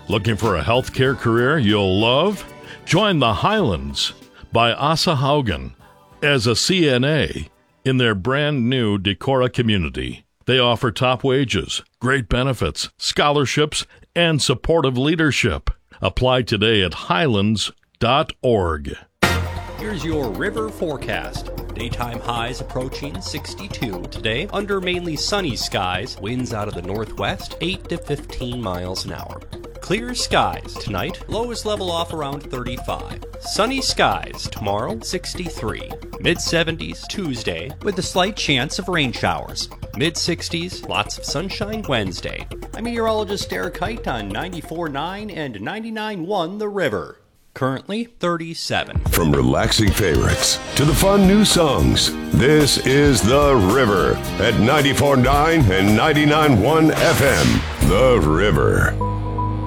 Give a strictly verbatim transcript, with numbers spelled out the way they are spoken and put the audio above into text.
Looking for a healthcare career you'll love? Join the Highlands by Asa Haugen as a C N A in their brand new Decorah community. They offer top wages, great benefits, scholarships, and supportive leadership. Apply today at highlands dot org. Here's your river forecast. Daytime highs approaching sixty-two today under mainly sunny skies. Winds out of the northwest, eight to fifteen miles an hour. Clear skies tonight, lowest level off around thirty-five. Sunny skies tomorrow, sixty-three. mid seventies Tuesday with a slight chance of rain showers. mid sixties, lots of sunshine Wednesday. I'm meteorologist Eric Height on ninety-four point nine and ninety-nine point one The River. Currently thirty-seven. From relaxing favorites to the fun new songs, this is The River at ninety-four point nine and ninety-nine point one F M. The River.